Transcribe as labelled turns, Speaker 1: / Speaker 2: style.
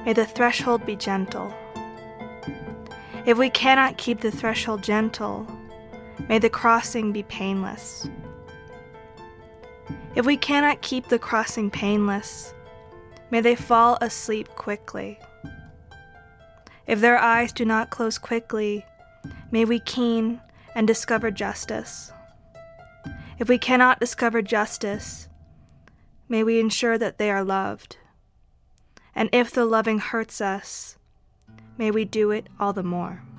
Speaker 1: may the threshold be gentle. If we cannot keep the threshold gentle, may the crossing be painless. If we cannot keep the crossing painless, may they fall asleep quickly. If their eyes do not close quickly, may we keen and discover justice. If we cannot discover justice, may we ensure that they are loved. And if the loving hurts us, may we do it all the more.